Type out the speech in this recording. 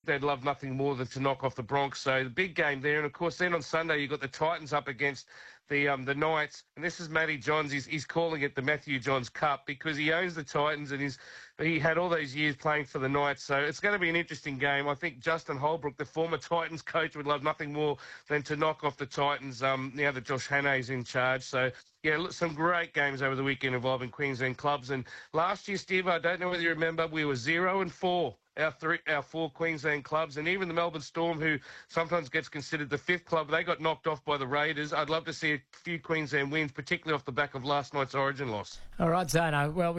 they'd love nothing more than to knock off the Bronx. So the big game there. And, of course, then on Sunday you've got the Titans up against the Knights. And this is Matty Johns. He's calling it the Matthew Johns Cup because he owns the Titans and he had all those years playing for the Knights. So it's going to be an interesting game. I think Justin Holbrook, the former Titans coach, would love nothing more than to knock off the Titans now that Josh Hannay's in charge. So, yeah, look, some great games over the weekend involving Queensland clubs. And last year, Steve, I don't know whether you remember, we were 0-4. Our four Queensland clubs, and even the Melbourne Storm, who sometimes gets considered the fifth club, they got knocked off by the Raiders. I'd love to see a few Queensland wins, particularly off the back of last night's Origin loss. All right, Zano. Well,